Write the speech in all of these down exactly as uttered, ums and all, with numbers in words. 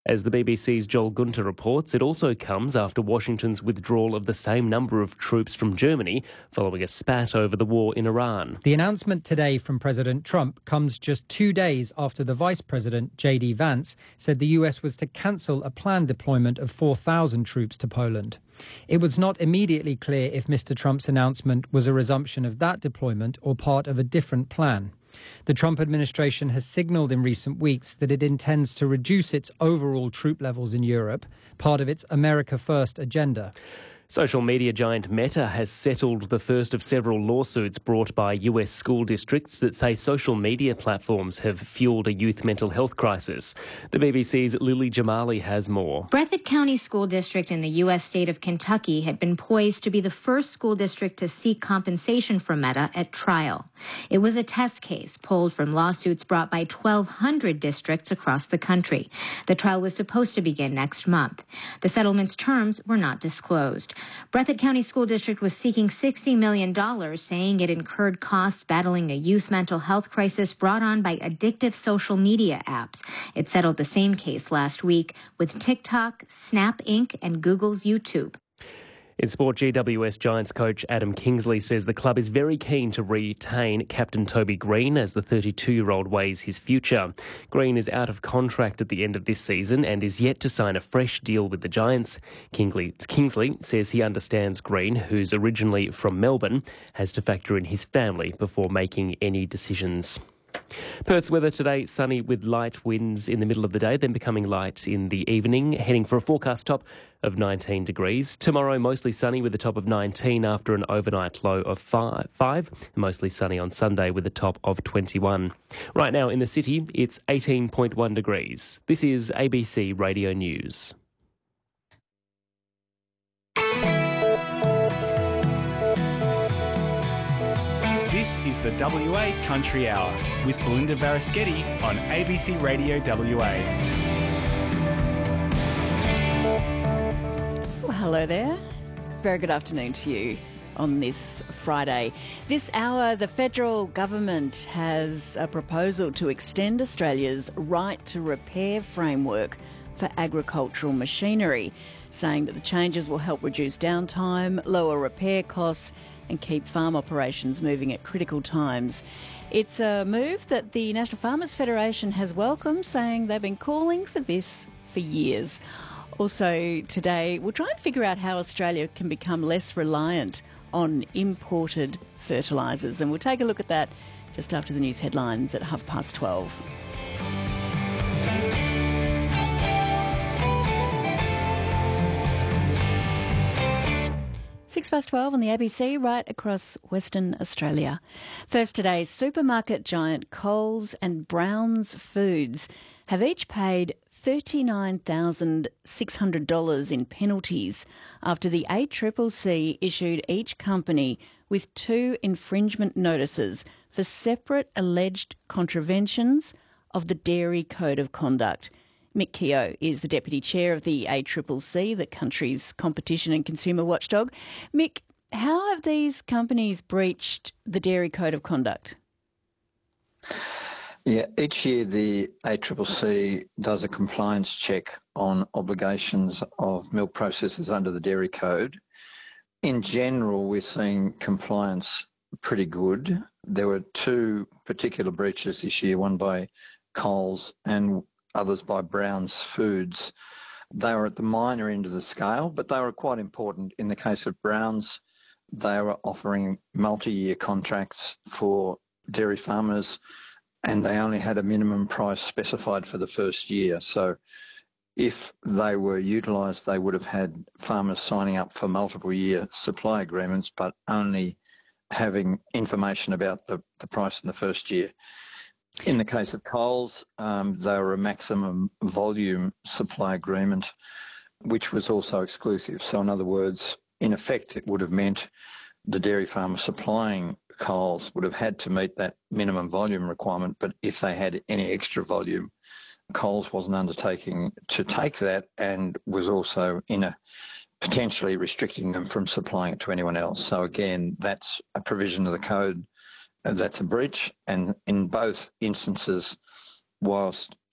As the B B C's Joel Gunter reports, it also comes after Washington's withdrawal of the same number of troops from Germany following a spat over the war in Iran. The announcement today from President Trump comes just two days after the Vice President, J D Vance, said the U S was to cancel a planned deployment of four thousand troops to Poland. It was not immediately clear if Mister Trump's announcement was a resumption of that deployment or part of a different plan. The Trump administration has signalled in recent weeks that it intends to reduce its overall troop levels in Europe, part of its America First agenda. Social media giant Meta has settled the first of several lawsuits brought by U S school districts that say social media platforms have fueled a youth mental health crisis. The B B C's Lily Jamali has more. Breathitt County School District in the U S state of Kentucky had been poised to be the first school district to seek compensation from Meta at trial. It was a test case pulled from lawsuits brought by twelve hundred districts across the country. The trial was supposed to begin next month. The settlement's terms were not disclosed. Breathitt County School District was seeking sixty million dollars, saying it incurred costs battling a youth mental health crisis brought on by addictive social media apps. It settled the same case last week with TikTok, Snap Incorporated, and Google's YouTube. In sport, G W S Giants coach Adam Kingsley says the club is very keen to retain captain Toby Green as the thirty-two-year-old weighs his future. Green is out of contract at the end of this season and is yet to sign a fresh deal with the Giants. Kingsley, Kingsley says he understands Green, who's originally from Melbourne, has to factor in his family before making any decisions. Perth's weather today, sunny with light winds in the middle of the day, then becoming light in the evening, heading for a forecast top of nineteen degrees. Tomorrow, mostly sunny with a top of nineteen after an overnight low of five. five. Mostly sunny on Sunday with a top of twenty-one. Right now in the city, it's eighteen point one degrees. This is A B C Radio News. This is the W A Country Hour with Belinda Varaschetti on A B C Radio W A. Well, hello there. Very good afternoon to you on this Friday. This hour, the federal government has a proposal to extend Australia's right to repair framework for agricultural machinery, saying that the changes will help reduce downtime, lower repair costs and keep farm operations moving at critical times. It's a move that the National Farmers Federation has welcomed, saying they've been calling for this for years. Also today, we'll try and figure out how Australia can become less reliant on imported fertilisers, and we'll take a look at that just after the news headlines at half past twelve. Six past twelve on the A B C, right across Western Australia. First today, supermarket giant Coles and Browns Foods have each paid thirty-nine thousand six hundred dollars in penalties after the A C C C issued each company with two infringement notices for separate alleged contraventions of the Dairy Code of Conduct. Mick Keogh is the Deputy Chair of the A C C C, the country's competition and consumer watchdog. Mick, how have these companies breached the Dairy Code of Conduct? Yeah, each year the A C C C does a compliance check on obligations of milk processors under the Dairy Code. In general, we're seeing compliance pretty good. There were two particular breaches this year, one by Coles and others by Browns Foods. They were at the minor end of the scale, but they were quite important. In the case of Browns, they were offering multi-year contracts for dairy farmers, and they only had a minimum price specified for the first year. So if they were utilised, they would have had farmers signing up for multiple year supply agreements, but only having information about the, the price in the first year. In the case of Coles, um, they were a maximum volume supply agreement, which was also exclusive. So in other words, in effect, it would have meant the dairy farmer supplying Coles would have had to meet that minimum volume requirement, but if they had any extra volume, Coles wasn't undertaking to take that and was also in a potentially restricting them from supplying it to anyone else. So again, that's a provision of the code. That's a breach, and in both instances, whilst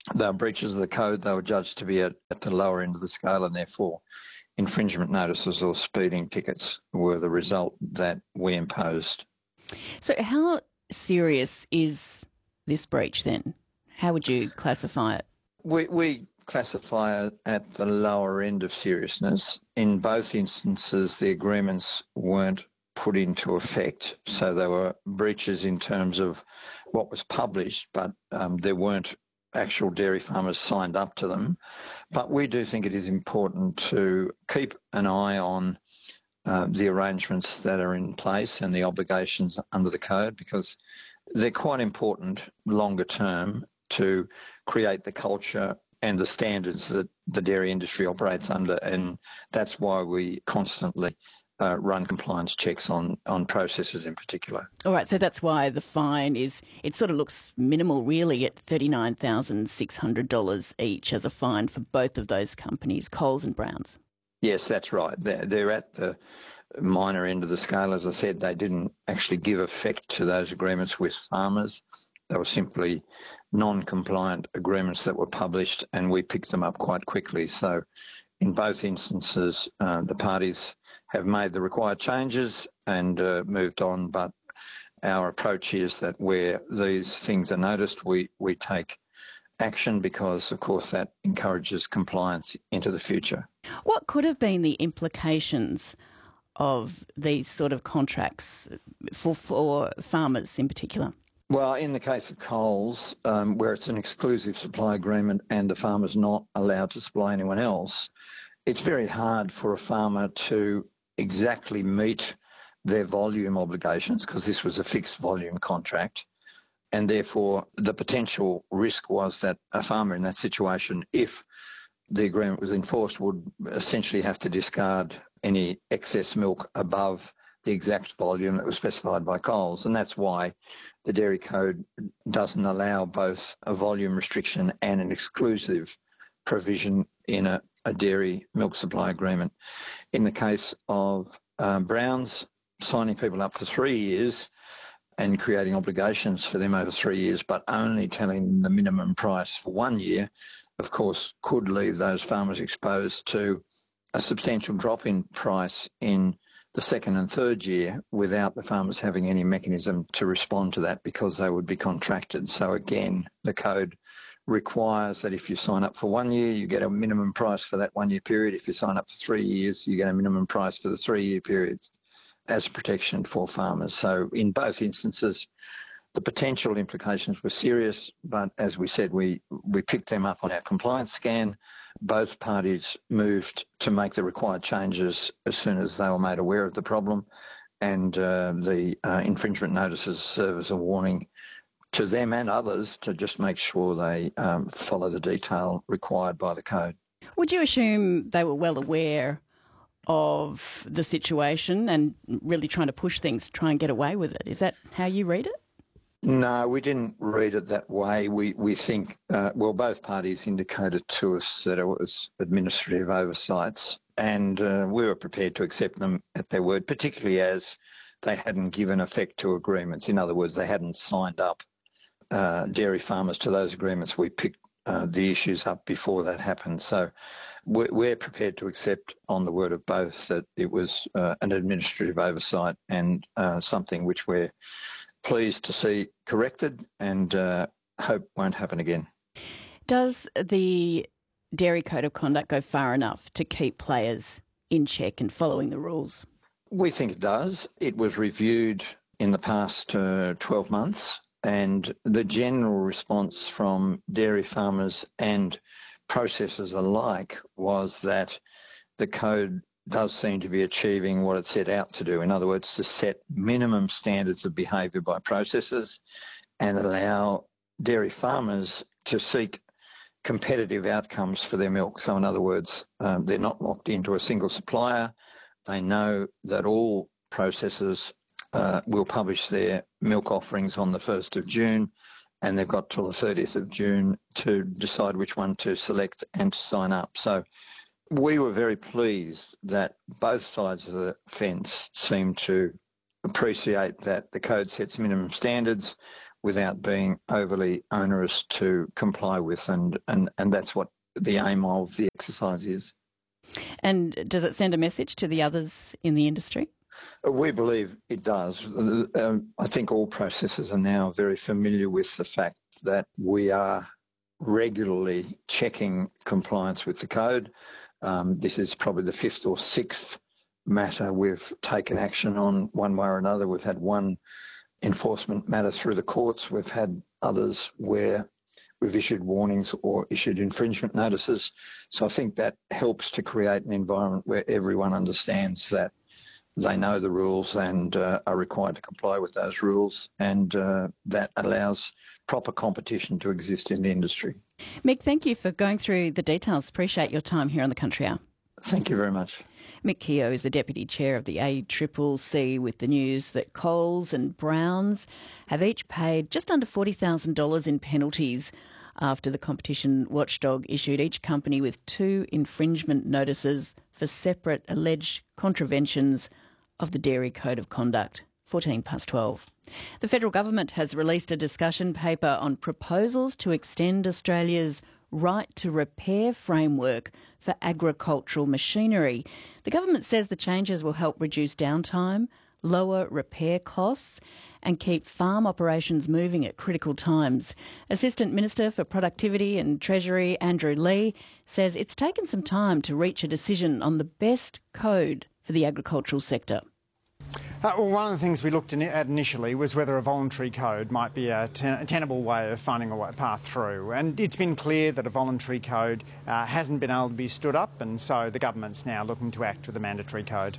they were breaches of the code. They were judged to be at, at the lower end of the scale, and therefore infringement notices or speeding tickets were the result that we imposed. So how serious is this breach then? How would you classify it? We, we classify it at the lower end of seriousness. In both instances, the agreements weren't put into effect, so they were breaches in terms of what was published, but um, there weren't actual dairy farmers signed up to them. But we do think it is important to keep an eye on uh, the arrangements that are in place and the obligations under the code, because they're quite important longer term to create the culture and the standards that the dairy industry operates under. And that's why we constantly uh, run compliance checks on, on processes in particular. All right, so that's why the fine is, it sort of looks minimal really at thirty-nine thousand six hundred dollars each as a fine for both of those companies, Coles and Browns. Yes, that's right. They're, they're at the minor end of the scale. As I said, they didn't actually give effect to those agreements with farmers. They were simply non-compliant agreements that were published, and we picked them up quite quickly. So in both instances, uh, the parties have made the required changes and uh, moved on, but our approach is that where these things are noticed, we, we take action because, of course, that encourages compliance into the future. What could have been the implications of these sort of contracts for, for farmers in particular? Well, in the case of Coles, um, where it's an exclusive supply agreement and the farmer's not allowed to supply anyone else, it's very hard for a farmer to exactly meet their volume obligations because this was a fixed volume contract. And therefore, the potential risk was that a farmer in that situation, if the agreement was enforced, would essentially have to discard any excess milk above the exact volume that was specified by Coles. And that's why the Dairy Code doesn't allow both a volume restriction and an exclusive provision in a, a dairy milk supply agreement. In the case of um, Browns, signing people up for three years and creating obligations for them over three years, but only telling them the minimum price for one year, of course, could leave those farmers exposed to a substantial drop in price in the second and third year without the farmers having any mechanism to respond to that because they would be contracted. So again, the code requires that if you sign up for one year, you get a minimum price for that one year period. If you sign up for three years, you get a minimum price for the three year periods as protection for farmers. So in both instances, the potential implications were serious, but as we said, we, we picked them up on our compliance scan. Both parties moved to make the required changes as soon as they were made aware of the problem, and uh, the uh, infringement notices serve as a warning to them and others to just make sure they um, follow the detail required by the code. Would you assume they were well aware of the situation and really trying to push things to try and get away with it? Is that how you read it? No, we didn't read it that way. We we think, uh, well, both parties indicated to us that it was administrative oversights, and uh, we were prepared to accept them at their word, particularly as they hadn't given effect to agreements. In other words, they hadn't signed up uh, dairy farmers to those agreements. We picked uh, the issues up before that happened. So we're, we're prepared to accept on the word of both that it was uh, an administrative oversight and uh, something which we're pleased to see corrected and uh, hope won't happen again. Does the Dairy Code of Conduct go far enough to keep players in check and following the rules? We think it does. It was reviewed in the past uh, twelve months, and the general response from dairy farmers and processors alike was that the code does seem to be achieving what it set out to do. In other words, to set minimum standards of behaviour by processors and allow dairy farmers to seek competitive outcomes for their milk. So in other words, um, they're not locked into a single supplier. They know that all processors uh, will publish their milk offerings on the first of June, and they've got till the thirtieth of June to decide which one to select and to sign up. So we were very pleased that both sides of the fence seemed to appreciate that the code sets minimum standards without being overly onerous to comply with, and, and, and that's what the aim of the exercise is. And does it send a message to the others in the industry? We believe it does. Um, I think all processors are now very familiar with the fact that we are regularly checking compliance with the code. Um, this is probably the fifth or sixth matter we've taken action on one way or another. We've had one enforcement matter through the courts. We've had others where we've issued warnings or issued infringement notices. So I think that helps to create an environment where everyone understands that they know the rules and uh, are required to comply with those rules, and uh, that allows proper competition to exist in the industry. Mick, thank you for going through the details. Appreciate your time here on the Country Hour. Thank you very much. Mick Keogh is the Deputy Chair of the A C C C, with the news that Coles and Browns have each paid just under forty thousand dollars in penalties after the competition watchdog issued each company with two infringement notices for separate alleged contraventions of the Dairy Code of Conduct. fourteen past twelve. The federal government has released a discussion paper on proposals to extend Australia's right to repair framework for agricultural machinery. The government says the changes will help reduce downtime, lower repair costs and keep farm operations moving at critical times. Assistant Minister for Productivity and Treasury, Andrew Leigh, says it's taken some time to reach a decision on the best code for the agricultural sector. Uh, well, one of the things we looked at initially was whether a voluntary code might be a, ten- a tenable way of finding a way, path through. And it's been clear that a voluntary code uh, hasn't been able to be stood up, and so the government's now looking to act with a mandatory code.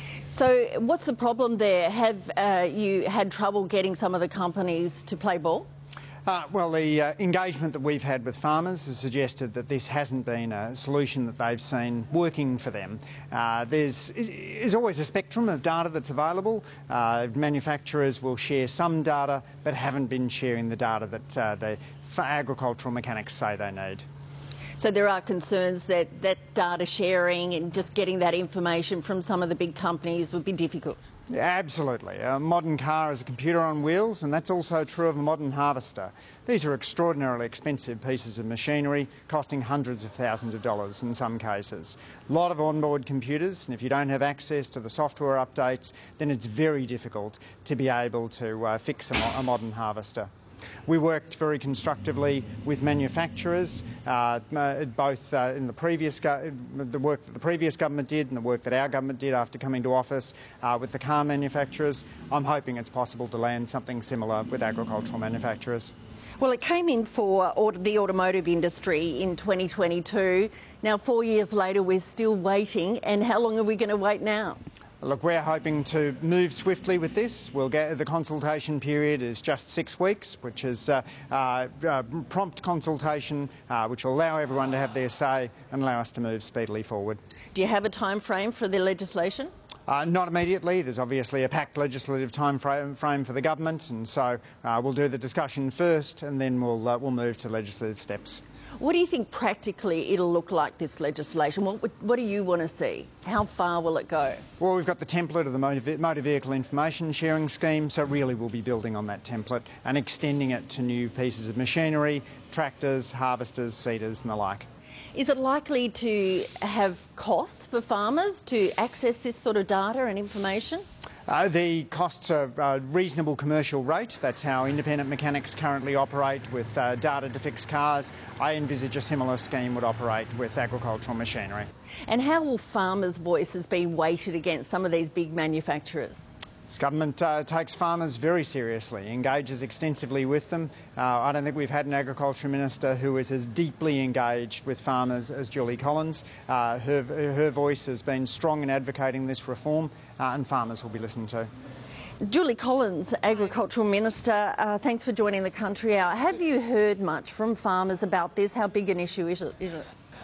So what's the problem there? Have uh, you had trouble getting some of the companies to play ball? Uh, well, the uh, engagement that we've had with farmers has suggested that this hasn't been a solution that they've seen working for them. Uh, there's, there's always a spectrum of data that's available. Uh, manufacturers will share some data but haven't been sharing the data that uh, the agricultural mechanics say they need. So there are concerns that, that data sharing and just getting that information from some of the big companies would be difficult. Yeah, absolutely. A modern car is a computer on wheels, and that's also true of a modern harvester. These are extraordinarily expensive pieces of machinery, costing hundreds of thousands of dollars in some cases. A lot of onboard computers, and if you don't have access to the software updates, then it's very difficult to be able to uh, fix a, mo- a modern harvester. We worked very constructively with manufacturers, uh, both uh, in the previous go- the work that the previous government did and the work that our government did after coming to office uh, with the car manufacturers. I'm hoping it's possible to land something similar with agricultural manufacturers. Well, it came in for the automotive industry in twenty twenty-two. Now, four years later, we're still waiting. And how long are we going to wait now? Look, we're hoping to move swiftly with this. We'll get the consultation period is just six weeks, which is uh, uh, uh, prompt consultation, uh, which will allow everyone to have their say and allow us to move speedily forward. Do you have a time frame for the legislation? Uh, not immediately. There's obviously a packed legislative time frame, frame for the government, and so uh, we'll do the discussion first, and then we'll uh, we'll move to legislative steps. What do you think practically it'll look like, this legislation? What, what do you want to see? How far will it go? Well, we've got the template of the motor, motor vehicle information sharing scheme, so really we'll be building on that template and extending it to new pieces of machinery, tractors, harvesters, seeders and the like. Is it likely to have costs for farmers to access this sort of data and information? Uh, the costs are a reasonable commercial rate. That's how independent mechanics currently operate with uh, data to fix cars. I envisage a similar scheme would operate with agricultural machinery. And how will farmers' voices be weighted against some of these big manufacturers? This government uh, takes farmers very seriously, engages extensively with them. Uh, I don't think we've had an agriculture minister who is as deeply engaged with farmers as Julie Collins. Uh, her, her voice has been strong in advocating this reform, uh, and farmers will be listened to. Julie Collins, Agricultural Minister, uh, thanks for joining the Country Hour. Have you heard much from farmers about this? How big an issue is it? Is it?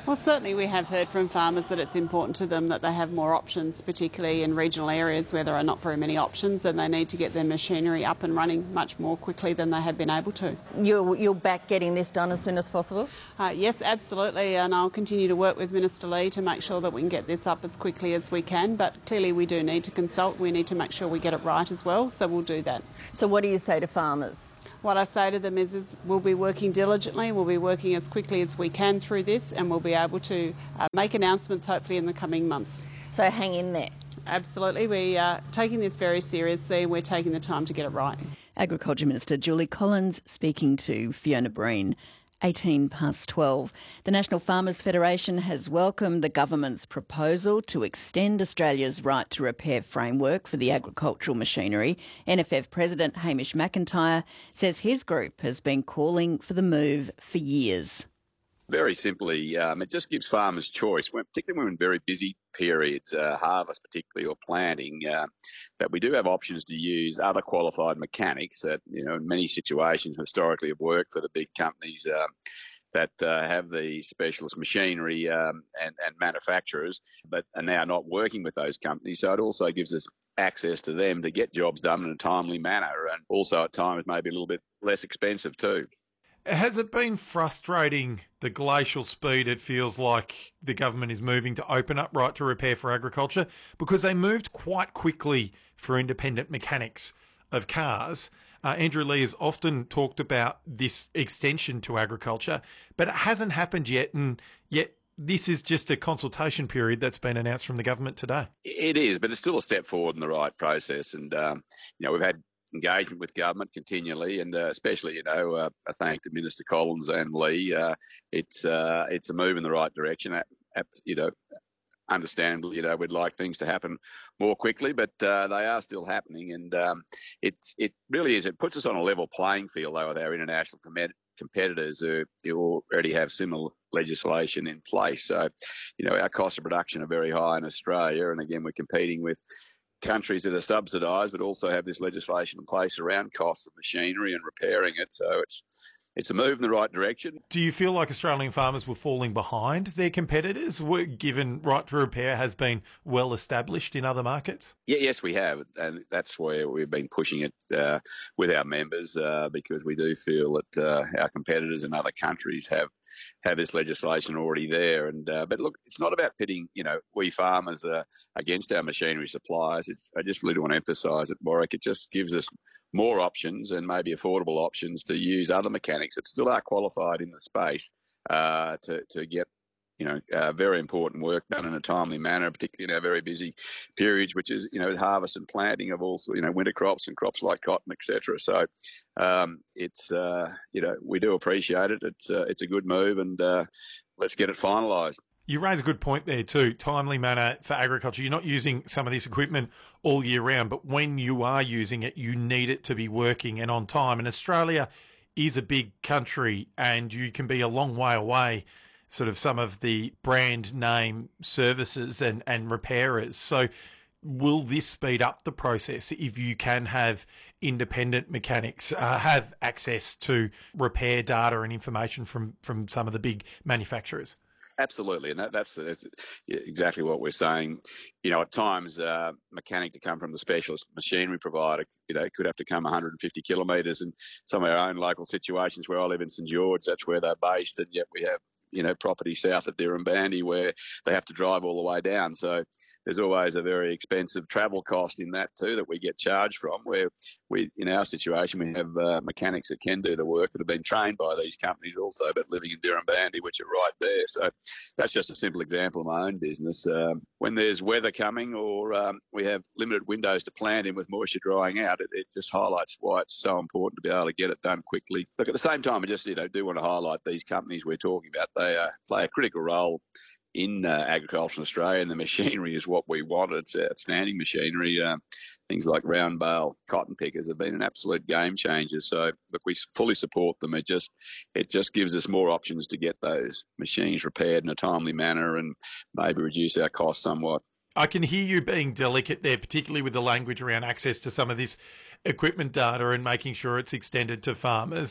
Well, certainly we have heard from farmers that it's important to them that they have more options, particularly in regional areas where there are not very many options, and they need to get their machinery up and running much more quickly than they have been able to. You're, you're back getting this done as soon as possible? Uh, yes, absolutely, and I'll continue to work with Minister Lee to make sure that we can get this up as quickly as we can, but clearly we do need to consult. We need to make sure we get it right as well, so we'll do that. So what do you say to farmers? What I say to them is, is we'll be working diligently, we'll be working as quickly as we can through this, and we'll be able to uh, make announcements hopefully in the coming months. So hang in there. Absolutely. We are taking this very seriously and we're taking the time to get it right. Agriculture Minister Julie Collins speaking to Fiona Breen. eighteen past twelve. The National Farmers Federation has welcomed the government's proposal to extend Australia's right to repair framework for the agricultural machinery. N F F President Hamish McIntyre says his group has been calling for the move for years. Very simply, um, it just gives farmers choice, when, particularly when we're in very busy periods, uh, harvest particularly, or planting, uh, that we do have options to use other qualified mechanics that, you know, in many situations historically have worked for the big companies uh, that uh, have the specialist machinery um, and, and manufacturers, but are now not working with those companies. So it also gives us access to them to get jobs done in a timely manner, and also at times maybe a little bit less expensive too. Has it been frustrating, the glacial speed it feels like the government is moving to open up right to repair for agriculture? Because they moved quite quickly for independent mechanics of cars. Uh, Andrew Leigh has often talked about this extension to agriculture, but it hasn't happened yet, and yet this is just a consultation period that's been announced from the government today. It is, but it's still a step forward in the right process. And, um, you know, we've had engagement with government continually, and uh, especially, you know, uh, I thank to Minister Collins and Lee. Uh, it's uh, it's a move in the right direction. At, at, you know, understandably, you know, we'd like things to happen more quickly, but uh, they are still happening, and um, it's it really is. It puts us on a level playing field though with our international com- competitors who, who already have similar legislation in place. So, you know, our costs of production are very high in Australia, and again, we're competing with countries that are subsidised, but also have this legislation in place around costs of machinery and repairing it. So it's it's a move in the right direction. Do you feel like Australian farmers were falling behind their competitors, given right to repair has been well established in other markets? Yeah, yes, we have, and that's where we've been pushing it uh, with our members uh, because we do feel that uh, our competitors in other countries have have this legislation already there. And uh, but look, it's not about pitting, you know, we farmers uh, against our machinery suppliers. It's, I just really want to emphasise it, Warwick. It just gives us more options and maybe affordable options to use other mechanics that still are qualified in the space uh, to to get, you know, uh, very important work done in a timely manner, particularly in our very busy periods, which is, you know, harvest and planting of also, you know, winter crops and crops like cotton, et cetera. So um, it's, uh, you know, we do appreciate it. It's uh, it's a good move, and uh, let's get it finalised. You raise a good point there too, timely manner for agriculture. You're not using some of this equipment all year round, but when you are using it, you need it to be working and on time. And Australia is a big country, and you can be a long way away, sort of some of the brand name services and, and repairers. So will this speed up the process if you can have independent mechanics uh, have access to repair data and information from, from some of the big manufacturers? Absolutely, and that, that's, that's exactly what we're saying. You know, at times, uh, mechanic to come from the specialist machinery provider, you know, could have to come one hundred fifty kilometres, and some of our own local situations where I live in St George, that's where they're based, and yet we have, you know, property south of Dirranbandi where they have to drive all the way down. So there's always a very expensive travel cost in that too that we get charged from, where we, in our situation, we have uh, mechanics that can do the work that have been trained by these companies also, but living in Dirranbandi, which are right there. So that's just a simple example of my own business. Um, when there's weather coming, or um, we have limited windows to plant in with moisture drying out, it, it just highlights why it's so important to be able to get it done quickly. Look, at the same time, I just, you know, do want to highlight these companies we're talking about. They uh, play a critical role in uh, agriculture in Australia, and the machinery is what we want. It's outstanding machinery. Uh, things like round bale cotton pickers have been an absolute game changer. So look, we fully support them. It just it just gives us more options to get those machines repaired in a timely manner and maybe reduce our costs somewhat. I can hear you being delicate there, particularly with the language around access to some of this equipment data and making sure it's extended to farmers.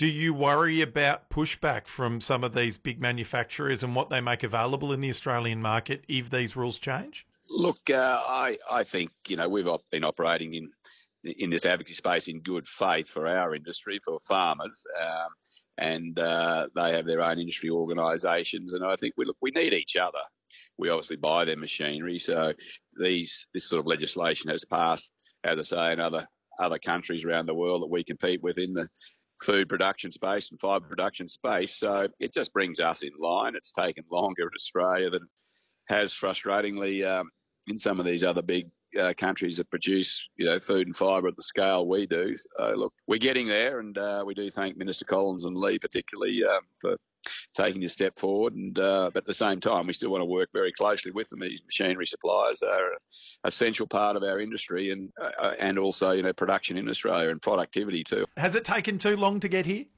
Do you worry about pushback from some of these big manufacturers and what they make available in the Australian market if these rules change? Look, uh, I, I think, you know, we've op- been operating in in this advocacy space in good faith for our industry, for farmers, um, and uh, they have their own industry organisations, and I think we look, we need each other. We obviously buy their machinery, so these this sort of legislation has passed, as I say, in other other countries around the world that we compete with in the food production space and fibre production space. So it just brings us in line. It's taken longer in Australia than it has, frustratingly, um, in some of these other big uh, countries that produce, you know, food and fibre at the scale we do. So look, we're getting there, and uh, we do thank Minister Collins and Lee particularly um, for taking this step forward. And uh, but at the same time, we still want to work very closely with them. These machinery suppliers are an essential part of our industry, and uh, and also, you know, production in Australia and productivity too. Has it taken too long to get here?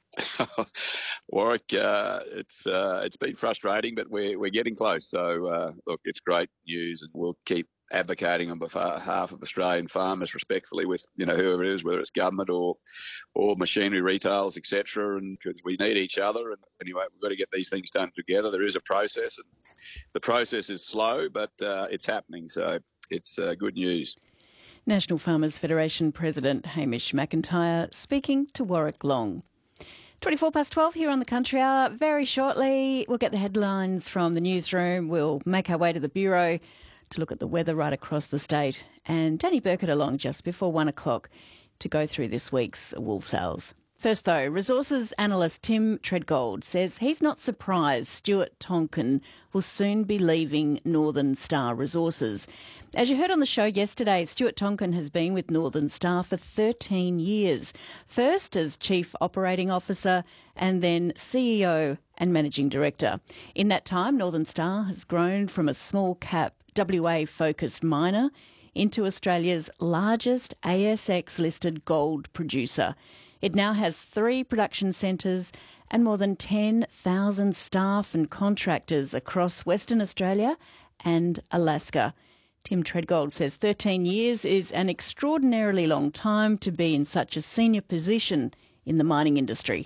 Warwick, uh, it's uh, it's been frustrating, but we're we're getting close. So uh, look, it's great news, and we'll keep advocating on behalf of Australian farmers respectfully with, you know, whoever it is, whether it's government or or machinery retailers, et cetera. And because we need each other, and anyway, we've got to get these things done together. There is a process, and the process is slow, but uh, it's happening. So it's uh, good news. National Farmers Federation President Hamish McIntyre speaking to Warwick Long. twenty-four past twelve here on the Country Hour. Very shortly, we'll get the headlines from the newsroom. We'll make our way to the Bureau to look at the weather right across the state. And Danny Burkett along just before one o'clock to go through this week's wool sales. First, though, resources analyst Tim Treadgold says he's not surprised Stuart Tonkin will soon be leaving Northern Star Resources. As you heard on the show yesterday, Stuart Tonkin has been with Northern Star for thirteen years, first as Chief Operating Officer and then C E O and Managing Director. In that time, Northern Star has grown from a small-cap W A-focused miner into Australia's largest A S X-listed gold producer. It now has three production centres and more than ten thousand staff and contractors across Western Australia and Alaska. Tim Treadgold says thirteen years is an extraordinarily long time to be in such a senior position in the mining industry.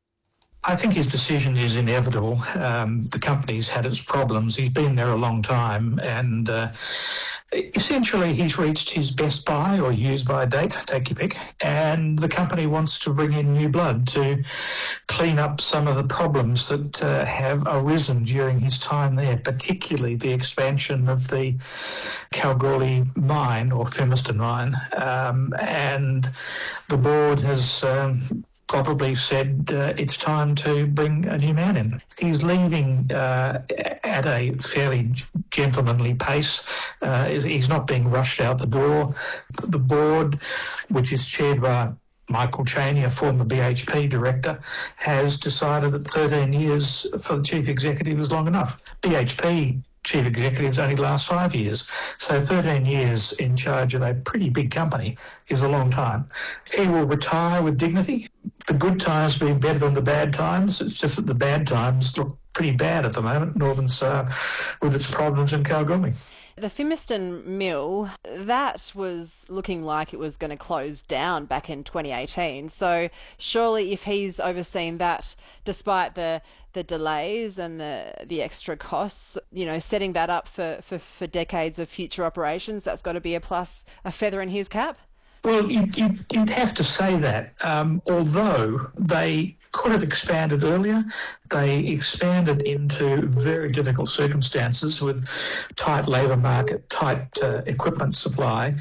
I think his decision is inevitable. Um, the company's had its problems. He's been there a long time, and uh, essentially he's reached his best buy or use by date, take your pick, and the company wants to bring in new blood to clean up some of the problems that uh, have arisen during his time there, particularly the expansion of the Kalgoorlie mine or Fimiston mine. Um, and the board has Um, probably said uh, it's time to bring a new man in. He's leaving uh, at a fairly gentlemanly pace. Uh, he's not being rushed out the door. The board, which is chaired by Michael Chaney, a former B H P director, has decided that thirteen years for the chief executive is long enough. B H P chief executives only last five years. So thirteen years in charge of a pretty big company is a long time. He will retire with dignity. The good times being better than the bad times. It's just that the bad times look pretty bad at the moment, Northern Star, with its problems in Kalgoorlie. The Fimiston mill, that was looking like it was going to close down back in twenty eighteen. So surely if he's overseen that, despite the the delays and the the extra costs, you know, setting that up for, for, for decades of future operations, that's got to be a plus, a feather in his cap? Well, you'd, you'd, you'd have to say that, um, although they could have expanded earlier. They expanded into very difficult circumstances with tight labour market, tight uh, equipment supply,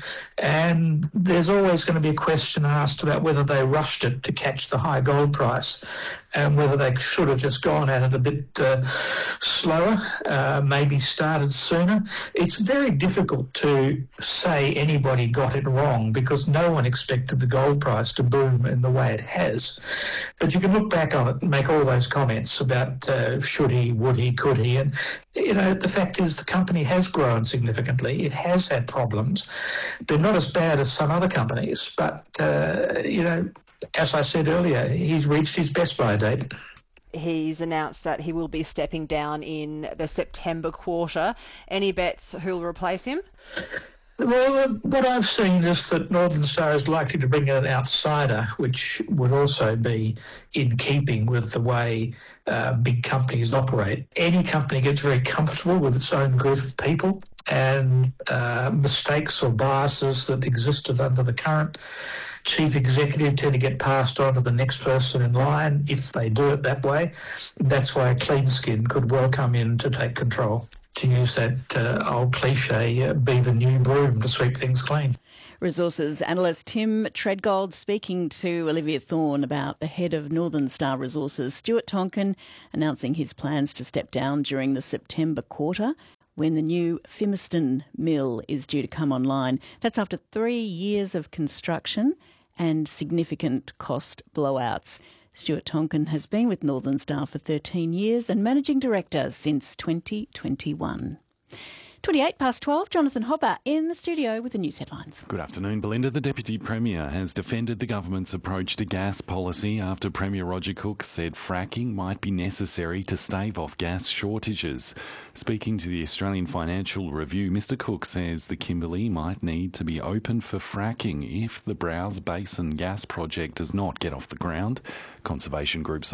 and there's always going to be a question asked about whether they rushed it to catch the high gold price and whether they should have just gone at it a bit uh, slower, uh, maybe started sooner. It's very difficult to say anybody got it wrong because no one expected the gold price to boom in the way it has. But you can look back on it and make all those comments about uh, should he, would he, could he, and you know the fact is the company has grown significantly. It has had problems. They're not as bad as some other companies, but uh, you know, as I said earlier, he's reached his best buy date. He's announced that he will be stepping down in the September quarter. Any bets who'll replace him? Well, what I've seen is that Northern Star is likely to bring in an outsider, which would also be in keeping with the way uh, big companies operate. Any company gets very comfortable with its own group of people, and uh, mistakes or biases that existed under the current chief executive tend to get passed on to the next person in line if they do it that way. That's why a clean skin could well come in to take control. To use that uh, old cliche, uh, be the new broom to sweep things clean. Resources analyst Tim Treadgold speaking to Olivia Thorne about the head of Northern Star Resources, Stuart Tonkin, announcing his plans to step down during the September quarter when the new Fimiston mill is due to come online. That's after three years of construction and significant cost blowouts. Stuart Tonkin has been with Northern Star for thirteen years and Managing Director since twenty twenty-one. twenty-eight past twelve, Jonathan Hobber in the studio with the news headlines. Good afternoon, Belinda. The Deputy Premier has defended the government's approach to gas policy after Premier Roger Cook said fracking might be necessary to stave off gas shortages. Speaking to the Australian Financial Review, Mister Cook says the Kimberley might need to be open for fracking if the Browse Basin gas project does not get off the ground. Conservation groups